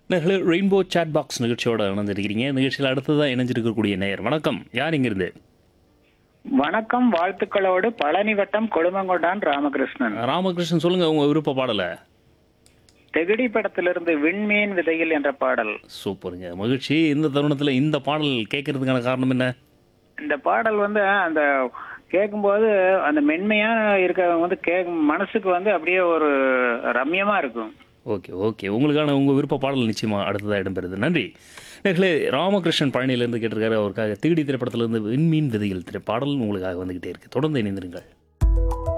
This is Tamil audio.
நேயர்களே ரெயின்போ சாட் பாக்ஸ் நிகழ்ச்சியோட இணைஞ்சிருக்கிறீங்க. நிகழ்ச்சியில் அடுத்ததாக இணைஞ்சிருக்கக்கூடிய நேயர் வணக்கம். யார் இங்கிருந்து? வணக்கம், வாழ்த்துக்களோடு பழனி வட்டம் கொழுமங்கொண்டான் ராமகிருஷ்ணன். ராமகிருஷ்ணன், சொல்லுங்க உங்க விருப்ப பாடலை. தெகிடி படத்திலிருந்து விண்மீன் விதையில் என்ற பாடல். சூப்பருங்க, மகிழ்ச்சி. இந்த தருணத்தில் இந்த பாடல் கேட்கறதுக்கான காரணம் என்ன? இந்த பாடல் அந்த கேட்கும்போது அந்த மென்மையா இருக்கிறவங்க மனசுக்கு அப்படியே ஒரு ரம்யமா இருக்கும். ஓகே ஓகே, உங்களுக்கான உங்கள் விருப்ப பாடல் நிச்சயமாக அடுத்ததாக இடம்பெறுது. நன்றி. நேர்களே, ராமகிருஷ்ணன் பழனியிலேருந்து கேட்டிருக்காரு. அவருக்காக திகிடி திரைப்படத்திலிருந்து விண்மீன் விதையில் பாடல் உங்களுக்காக வந்துக்கிட்டே இருக்குது. தொடர்ந்து இணைந்திருங்கள்.